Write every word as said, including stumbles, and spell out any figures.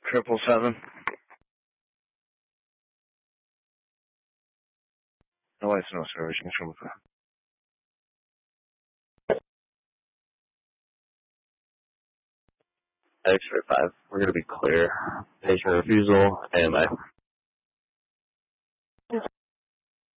Triple seven. No lights, no service. Control. X-ray five. We're gonna be clear. Patient refusal. A M I.